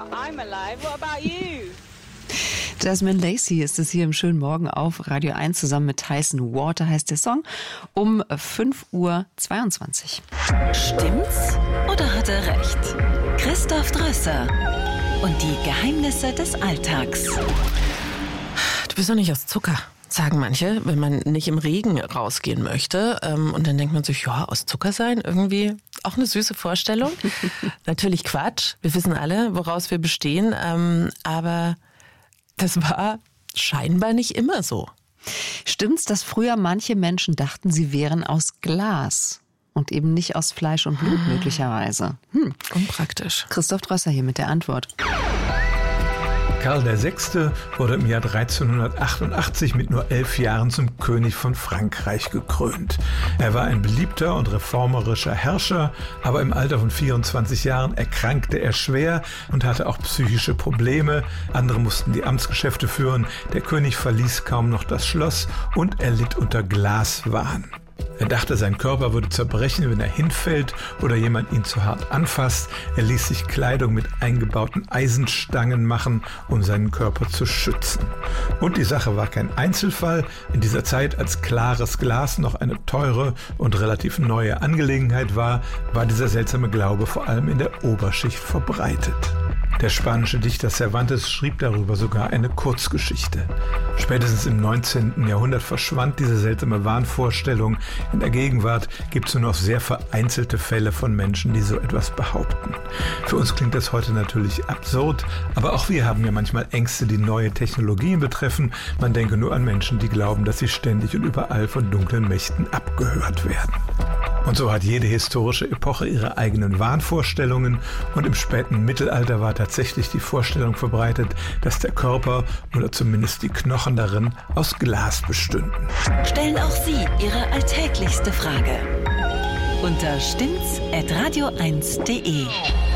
I'm alive. What about you? Jasmine Lacey ist es hier im schönen Morgen auf Radio 1 zusammen mit Tyson. Water heißt der Song um 5:22 Uhr. Stimmt's oder hat er recht? Christoph Drösser und die Geheimnisse des Alltags. Du bist doch nicht aus Zucker, sagen manche, wenn man nicht im Regen rausgehen möchte. Und dann denkt man sich, ja, aus Zucker sein, irgendwie auch eine süße Vorstellung. Natürlich Quatsch, wir wissen alle, woraus wir bestehen, aber das war scheinbar nicht immer so. Stimmt's, dass früher manche Menschen dachten, sie wären aus Glas und eben nicht aus Fleisch und Blut möglicherweise? Unpraktisch. Christoph Drösser hier mit der Antwort. Karl VI. Wurde im Jahr 1388 mit nur 11 Jahren zum König von Frankreich gekrönt. Er war ein beliebter und reformerischer Herrscher, aber im Alter von 24 Jahren erkrankte er schwer und hatte auch psychische Probleme. Andere mussten die Amtsgeschäfte führen. Der König verließ kaum noch das Schloss und er litt unter Glaswahn. Er dachte, sein Körper würde zerbrechen, wenn er hinfällt oder jemand ihn zu hart anfasst. Er ließ sich Kleidung mit eingebauten Eisenstangen machen, um seinen Körper zu schützen. Und die Sache war kein Einzelfall. In dieser Zeit, als klares Glas noch eine teure und relativ neue Angelegenheit war dieser seltsame Glaube vor allem in der Oberschicht verbreitet. Der spanische Dichter Cervantes schrieb darüber sogar eine Kurzgeschichte. Spätestens im 19. Jahrhundert verschwand diese seltsame Wahnvorstellung. In der Gegenwart gibt es nur noch sehr vereinzelte Fälle von Menschen, die so etwas behaupten. Für uns klingt das heute natürlich absurd, aber auch wir haben ja manchmal Ängste, die neue Technologien betreffen. Man denke nur an Menschen, die glauben, dass sie ständig und überall von dunklen Mächten abgehört werden. Und so hat jede historische Epoche ihre eigenen Wahnvorstellungen und im späten Mittelalter war tatsächlich die Vorstellung verbreitet, dass der Körper oder zumindest die Knochen darin aus Glas bestünden. Stellen auch Sie Ihre alltäglichste Frage unter stimmt's@radio1.de.